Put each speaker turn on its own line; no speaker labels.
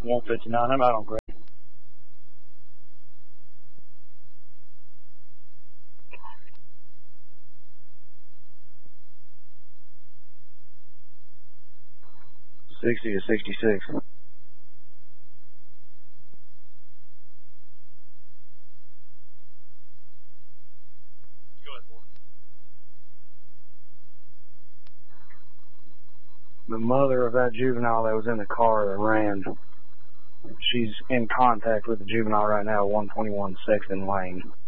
159, I'm out on Gray. $60 to $66. The mother of that juvenile that was in the car that ran, she's in contact with the juvenile right now, 121 Sexton Lane.